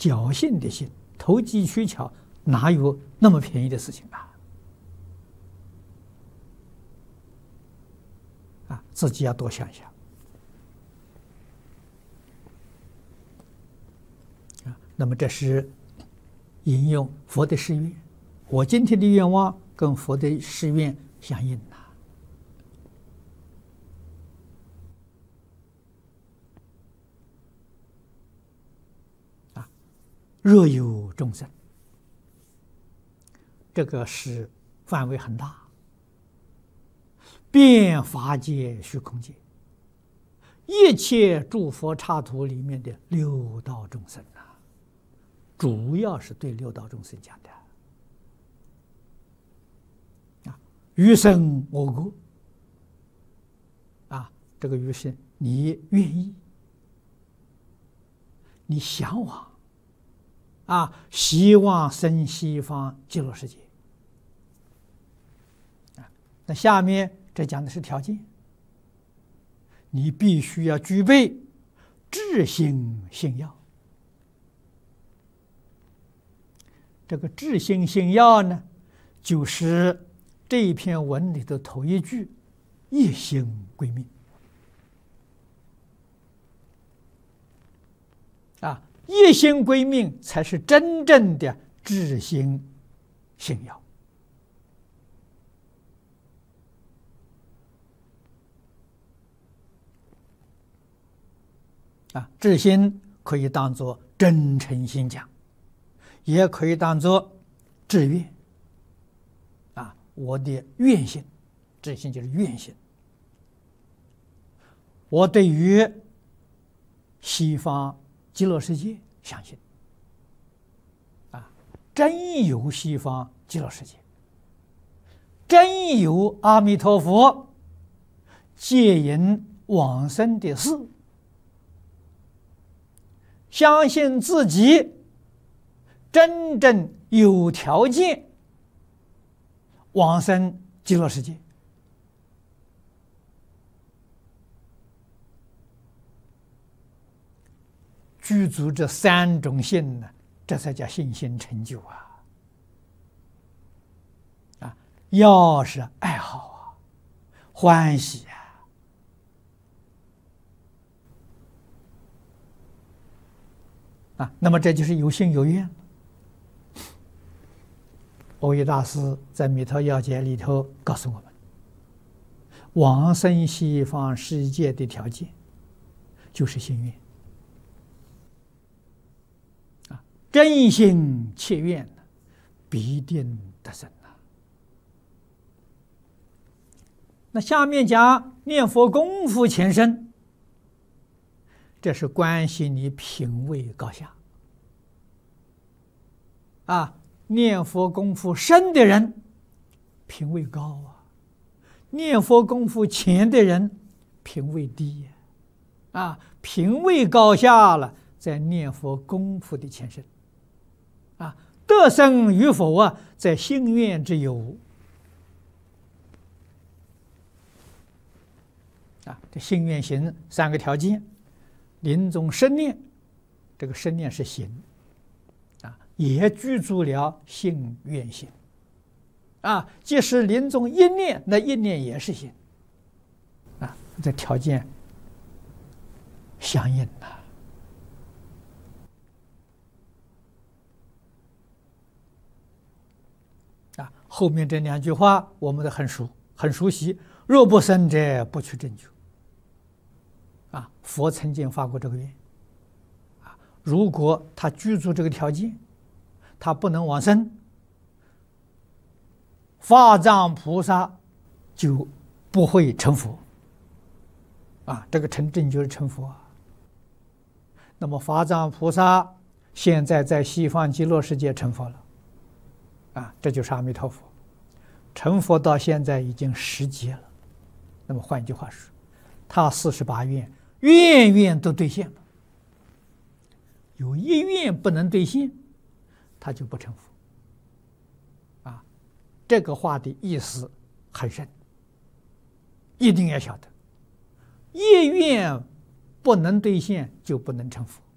侥幸的心，投机取巧，哪有那么便宜的事情啊？自己要多想想啊。那么这是引用佛的誓愿，我今天的愿望跟佛的誓愿相应若有众生，这个是范围很大，遍法界虚空界，一切诸佛刹土里面的六道众生主要是对六道众生讲的余生我国这个余生你愿意，你向往希望生西方极乐世界那下面这讲的是条件，你必须要具备至心信要。这个至心信要呢，就是这一篇文里的头一句：一心归命一心归命才是真正的至心信要至心可以当作真诚心讲，也可以当作志愿我的愿心，至心就是愿心，我对于西方极乐世界相信真有西方极乐世界，真有阿弥陀佛接引往生的事，相信自己真正有条件往生极乐世界。具足这三种信呢，这才叫信心成就要是爱好欢喜那么这就是有信有愿。蕅益大师在《弥陀要解》里头告诉我们，往生西方世界的条件就是信愿真心切愿必定得生那下面讲念佛功夫前身，这是关系你品位高下念佛功夫深的人品位高念佛功夫浅的人品位低品位高下了，在念佛功夫的前身得生与否在心愿之有这心愿行三个条件，临终生念，这个生念是行也具足了信愿行即使临终一念，那一念也是行这条件相应后面这两句话我们都很熟悉，若不生者不取正觉佛曾经发过这个愿如果他具足这个条件，他不能往生，法藏菩萨就不会成佛这个成正觉成佛那么法藏菩萨现在在西方极乐世界成佛了这就是阿弥陀佛，成佛到现在已经10劫了。那么换句话说，他48愿愿愿都兑现了，有一愿不能兑现，他就不成佛这个话的意思很深，一定要晓得，一愿不能兑现就不能成佛